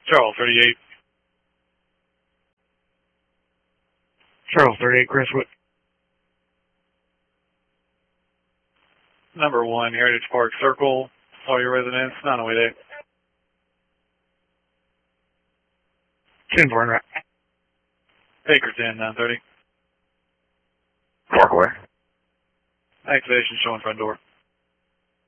Charles 38. Charles 38, Crestwood. Number 1, Heritage Park Circle. All your residents, 908. 10-4 en route. Acre 10, 930. Parkway. Activation showing front door.